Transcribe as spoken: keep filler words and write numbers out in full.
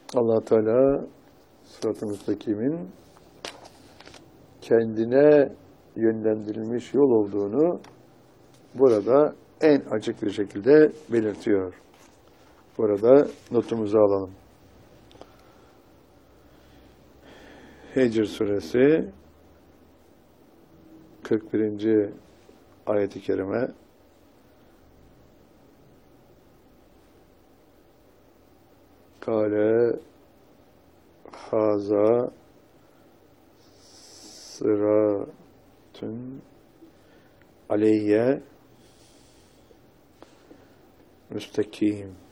Allah Teala Sırat-ı Müstakim'in kendine yönlendirilmiş yol olduğunu burada en açık bir şekilde belirtiyor. Burada notumuzu alalım. Hicr suresi kırk birinci ayet-i kerime Kale haza sıratun aleyye müstakim.